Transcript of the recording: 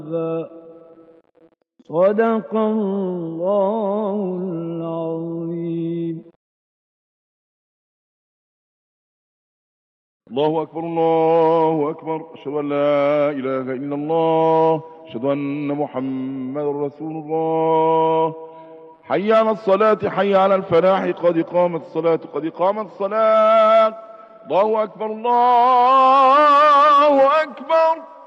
صدق الله العظيم. الله أكبر الله أكبر، أشهد أن لا إله إلا الله، أشهد أن محمد رسول الله. حي على الصلاة، حي على الفلاح، قد قامت الصلاة، قد قامت الصلاة. الله أكبر الله أكبر.